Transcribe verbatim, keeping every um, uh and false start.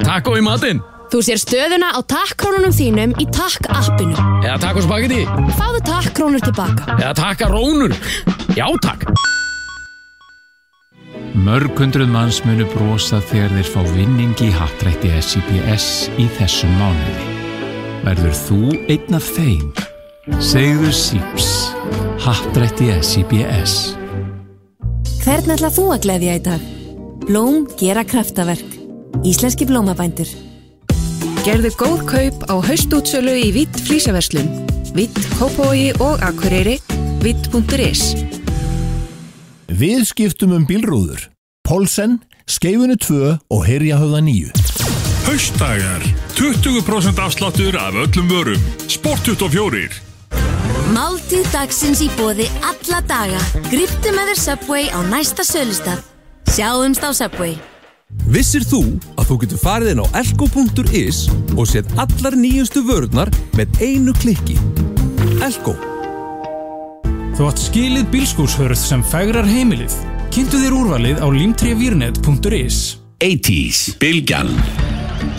Taco í matinn. Þú sér stöðuna á takkrónunum þínum í Takk-appinu. Eða taco spagetti. Fáðu takkrónur tilbaka. Eða takkarónur. Já, takk. Mörg hundruð manns munu brosa þegar þeir fá vinning í happdrætti S I B S í þessum mánuði. Verður þú einn af þeim? Segðu síps. Happdrætti S I B S. Hvern ætlar þú að gleðja í dag? Blóm gera kraftaverk. Íslenski blómabændur. Gerðu góð kaup á haustútsölu í Vitt flísaverslun. Vitt, Kópavogi og Akureyri. vitt punktur is. Við skiptum um bílrúður. Pólsen, Skeifunu tvö og Herjahöfða níu. Haustdagar. tuttugu prósent afsláttur af öllum vörum. Sport tuttugu og fjórir. Máltíð dagsins í boði alla daga. Gríptu með þér Subway á næsta sölustað. Sjáumst á Subway. Vissir þú að þú getur farið inn á elko punktur is og séð allar nýjustu vörurnar með einu klikki? Elko. Þú átt skilið bílskúrshörð sem fegrar heimilið. Kynntu þér úrvalið á limtrevírnet punktur is. eighties, Bylgjan.